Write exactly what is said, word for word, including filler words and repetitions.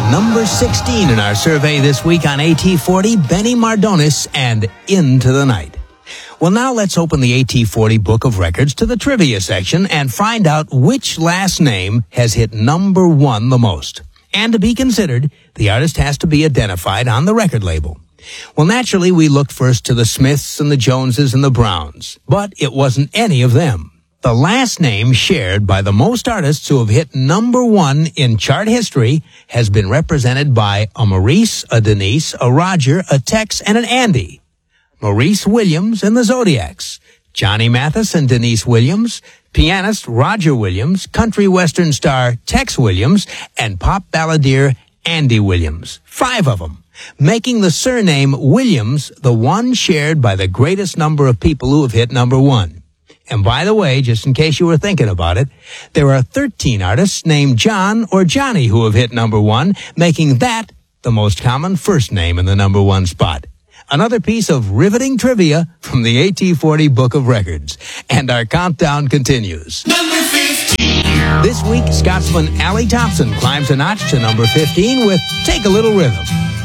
number sixteen in our survey this week on A T forty, Benny Mardones and Into the Night. Well, now let's open the A T forty Book of Records to the trivia section and find out which last name has hit number one the most. And to be considered, the artist has to be identified on the record label. Well, naturally, we looked first to the Smiths and the Joneses and the Browns, but it wasn't any of them. The last name shared by the most artists who have hit number one in chart history has been represented by a Maurice, a Denise, a Roger, a Tex, and an Andy. Maurice Williams and the Zodiacs, Johnny Mathis and Denise Williams, pianist Roger Williams, country western star Tex Williams, and pop balladeer Andy Williams. Five of them, making the surname Williams the one shared by the greatest number of people who have hit number one. And by the way, just in case you were thinking about it, there are thirteen artists named John or Johnny who have hit number one, making that the most common first name in the number one spot. Another piece of riveting trivia from the A T forty Book of Records. And our countdown continues. Number fifteen. This week, Scotsman Allie Thompson climbs a notch to number fifteen with Take a Little Rhythm.